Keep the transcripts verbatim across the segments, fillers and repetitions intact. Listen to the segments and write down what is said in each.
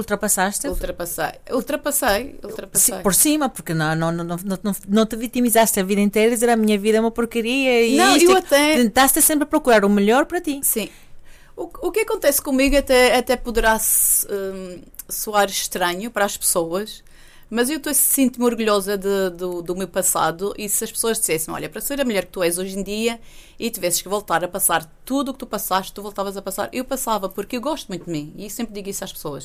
ultrapassaste? Ultrapassei. Ultrapassei. Ultrapassei. Sim, por cima, porque não, não, não, não, não, não te vitimizaste a vida inteira e dizer a minha vida é uma porcaria e não, isto, eu até... tentaste sempre procurar o melhor para ti. Sim. O, o que acontece comigo até, até poderá um, soar estranho para as pessoas, mas eu sinto-me orgulhosa de, do, do meu passado, e se as pessoas dissessem, olha, para ser a mulher que tu és hoje em dia e tivesses que voltar a passar tudo o que tu passaste, tu voltavas a passar, eu passava, porque eu gosto muito de mim, e sempre digo isso às pessoas.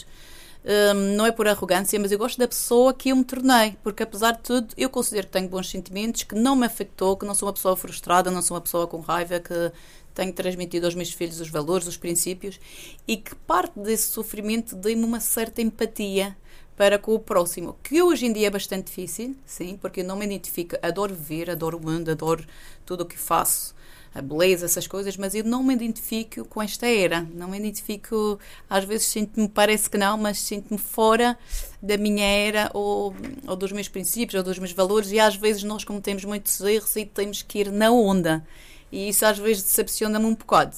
Um, não é por arrogância, mas eu gosto da pessoa que eu me tornei, porque apesar de tudo, eu considero que tenho bons sentimentos, que não me afetou, que não sou uma pessoa frustrada, não sou uma pessoa com raiva, que tenho transmitido aos meus filhos os valores, os princípios, e que parte desse sofrimento dei-me uma certa empatia para com o próximo, que hoje em dia é bastante difícil, sim, porque eu não me identifico, adoro ver, adoro o mundo, adoro tudo o que faço, a beleza, essas coisas, mas eu não me identifico com esta era, não me identifico, às vezes sinto-me, parece que não, mas sinto-me fora da minha era, ou, ou dos meus princípios, ou dos meus valores, e às vezes nós cometemos muitos erros e temos que ir na onda. E isso às vezes decepciona-me um bocado.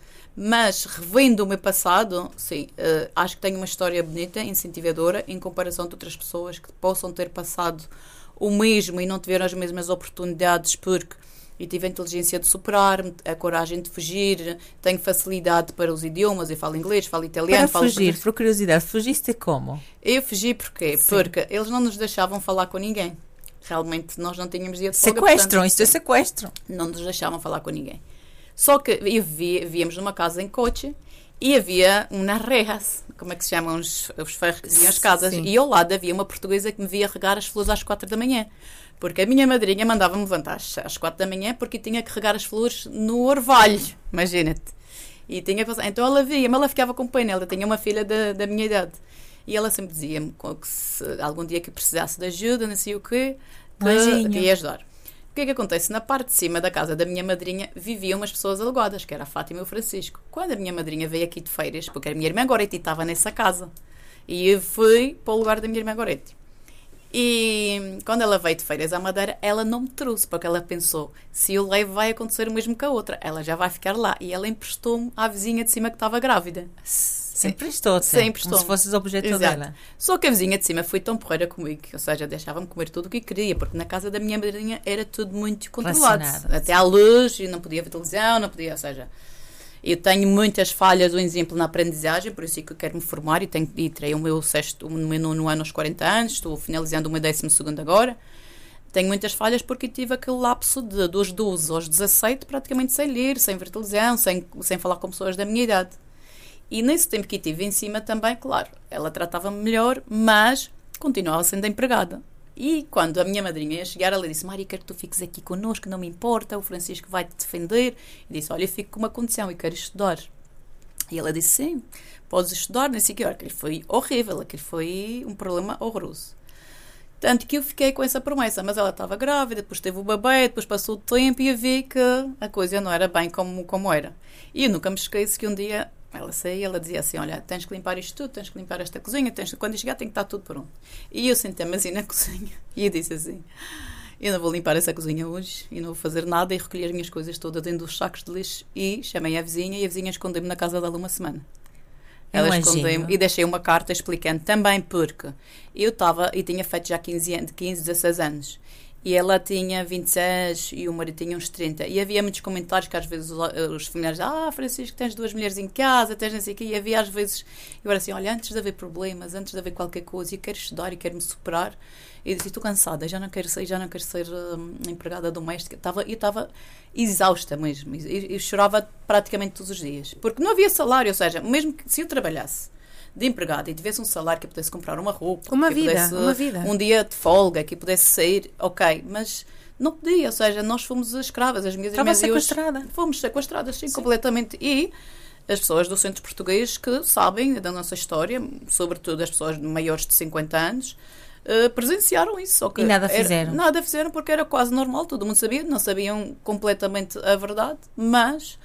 Mas, revendo o meu passado, sim, uh, acho que tenho uma história bonita, incentivadora, em comparação de outras pessoas que possam ter passado o mesmo e não tiveram as mesmas oportunidades, porque eu tive a inteligência de superar-me, a coragem de fugir, tenho facilidade para os idiomas, eu falo inglês, falo italiano. Para falo fugir, por curiosidade, fugiste como? Eu fugi porquê? Sim. Porque eles não nos deixavam falar com ninguém. Realmente nós não tínhamos dia de folga. Sequestram, isto é sequestro. Não nos deixavam falar com ninguém. Só que eu vi, víamos numa casa em coche e havia umas rejas, como é que se chamam os, os ferros que diziam as casas, Sim. e ao lado havia uma portuguesa que me via regar as flores às quatro da manhã. Porque a minha madrinha mandava-me levantar às, às quatro da manhã porque tinha que regar as flores no orvalho, imagina-te. E tinha que passar. Então ela via-me, ela ficava com pena, ela tinha uma filha da, da minha idade. E ela sempre dizia-me que se algum dia que precisasse de ajuda, não sei o quê, que, que ia ajudar. O que é que acontece? Na parte de cima da casa da minha madrinha viviam umas pessoas alugadas, que era a Fátima e o Francisco. Quando a minha madrinha veio aqui de férias, porque a minha irmã Goretti estava nessa casa, e eu fui para o lugar da minha irmã Goretti. E quando ela veio de férias à Madeira, ela não me trouxe, porque ela pensou, se eu levo vai acontecer o mesmo que a outra, ela já vai ficar lá. E ela emprestou-me à vizinha de cima que estava grávida. Sempre emprestou-te, Sempre como se fosses objeto Exato. dela. Só que a vizinha de cima foi tão porreira comigo, ou seja, deixava-me comer tudo o que queria, porque na casa da minha madrinha era tudo muito controlado. Até à luz, e não podia ver televisão, não podia, ou seja, eu tenho muitas falhas, um exemplo na aprendizagem, por isso é que eu quero me formar e, tenho, e terei o meu sexto, o meu nono ano aos quarenta anos, estou finalizando o meu décimo segundo agora. Tenho muitas falhas porque tive aquele lapso de, dos doze aos dezassete, praticamente sem ler, sem ver televisão, sem, sem falar com pessoas da minha idade. E nesse tempo que estive em cima também, claro, ela tratava-me melhor, mas continuava sendo empregada. E quando a minha madrinha ia chegar, ela disse, Mária, quero que tu fiques aqui connosco, não me importa, o Francisco vai-te defender. E disse, olha, eu fico com uma condição, eu quero estudar. E ela disse, sim, podes estudar, não sei o que. Aquilo foi horrível, aquilo foi um problema horroroso. Tanto que eu fiquei com essa promessa, mas ela estava grávida, depois teve o bebê, depois passou o tempo e eu vi que a coisa não era bem como, como era. E eu nunca me esqueço que um dia ela saía, ela dizia assim, olha, tens que limpar isto tudo, tens que limpar esta cozinha, tens que... quando eu chegar tem que estar tudo pronto. E eu sentei-me assim na cozinha e eu disse assim, eu não vou limpar essa cozinha hoje, e não vou fazer nada, e recolher as minhas coisas todas dentro dos sacos de lixo, e chamei a vizinha, e a vizinha escondeu-me na casa dela uma semana. Ela escondeu-me e deixei uma carta explicando também porque eu estava e tinha feito já quinze, quinze, dezesseis anos. E ela tinha vinte e seis e o marido tinha uns trinta. E havia muitos comentários que às vezes os, os familiares ah, Francisco, tens duas mulheres em casa, tens não sei o quê. E havia às vezes, eu era assim, olha, antes de haver problemas, antes de haver qualquer coisa, eu quero estudar e quero me superar. E eu disse, estou cansada, já não quero ser, já não quero ser hum, empregada doméstica. Tava, eu estava exausta mesmo. Eu, eu chorava praticamente todos os dias. Porque não havia salário, ou seja, mesmo que se eu trabalhasse de empregada e tivesse um salário que eu pudesse comprar uma roupa, uma que vida, pudesse, uma vida. um dia de folga, que eu pudesse sair, ok, mas não podia, ou seja, nós fomos escravas, as minhas irmãs e eu fomos sequestradas, sim, sim, completamente. E as pessoas do centro português que sabem da nossa história, sobretudo as pessoas maiores de cinquenta anos, uh, presenciaram isso. Só que e nada era, fizeram. Nada fizeram porque era quase normal, todo mundo sabia, não sabiam completamente a verdade, mas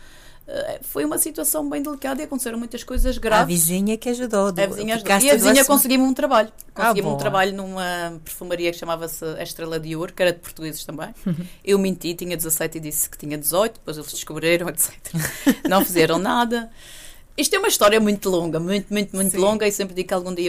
foi uma situação bem delicada e aconteceram muitas coisas graves. A vizinha que ajudou. Do, a vizinha ajudou. E a vizinha conseguiu-me um trabalho. Conseguiu-me ah, um trabalho numa perfumaria que chamava-se A Estrela de Ouro, que era de portugueses também. Eu menti, tinha dezassete e disse que tinha dezoito, depois eles descobriram, etcétera. Não fizeram nada. Isto é uma história muito longa, muito, muito, muito Sim. longa, e sempre digo que algum dia